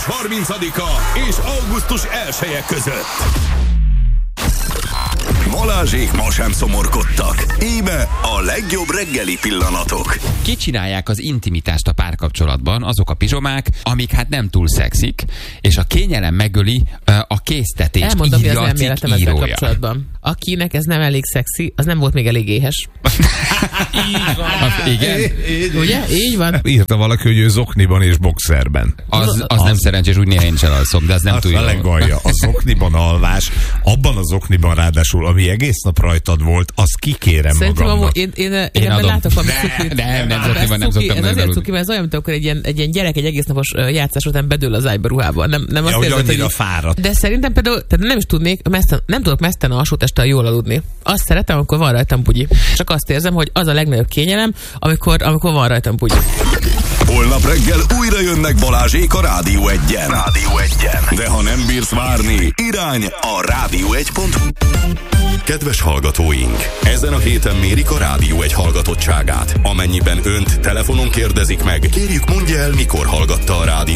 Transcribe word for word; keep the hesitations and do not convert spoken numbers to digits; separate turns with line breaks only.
harmincadika és augusztus elseje között. Balázsék ma sem szomorkodtak. Íme a legjobb reggeli pillanatok.
Kicsinálják az intimitást a párkapcsolatban azok a pizsomák, amik hát nem túl szexik, és a kényelem megöli a késztetés.
Elmondom, hogy az
írja a cikk
elméletem ezzel
írója.
kapcsolatban. Akinek ez nem elég szexi, az nem volt még elég éhes.
Így van. Igen?
Ugye? Így van.
Írta valaki, hogy ő zokniban és boxerben.
Az, az, az nem szerencsés, úgy néha én sem alszom, de az nem
Hát
túl
a
jó.
legalja, a zokniban alvás, abban a zokniban ráadásul, ami egész nap rajtad volt, az kikérem
Szerintem
magamnak.
amúgy, én, én, én,
Én
én ebben
adom.
látok valami
Ne,
cukit.
nem, nem
Ez
zokniban nem
cuki,
szoktam
Ez azért
nagyon
cuki, mert ez olyan, mint amikor egy ilyen, egy ilyen gyerek egy egész napos ö, játszás után bedől az ágyba ruhában. Nem, nem azt
Ja, hogy
érzed,
annyira
hogy...
fáradt.
De szerintem például, tehát nem is tudnék, meszten, nem tudok mesztelen alsótesttel jól aludni. Azt szeretem, amikor van rajtam bugyi. Csak azt érzem, hogy az a legnagyobb kényelem, amikor, amikor van rajtam bugyi.
Holnap reggel újra jönnek Balázsék a Rádió egyen. Rádió egyen. De ha nem bírsz várni, irány a rádió egy pont hu. Kedves hallgatóink! Ezen a héten mérik a Rádió egy hallgatottságát. Amennyiben önt telefonon kérdezik meg, kérjük mondja el, mikor hallgatta a Rádió